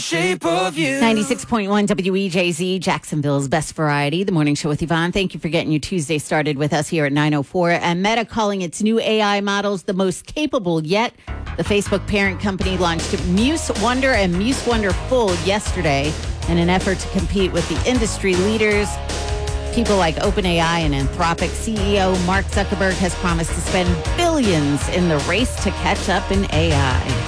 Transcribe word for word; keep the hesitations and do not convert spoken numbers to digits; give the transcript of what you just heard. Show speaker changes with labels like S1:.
S1: Shape of you.
S2: ninety-six point one W E J Z, Jacksonville's best variety. The morning show with Yvonne. Thank you for getting your Tuesday started with us here at nine oh four. And Meta calling its new A I models the most capable yet. The Facebook parent company launched Muse Wonder and Muse Wonder Full yesterday in an effort to compete with the industry leaders. People like OpenAI and Anthropic. C E O Mark Zuckerberg has promised to spend billions in the race to catch up in A I.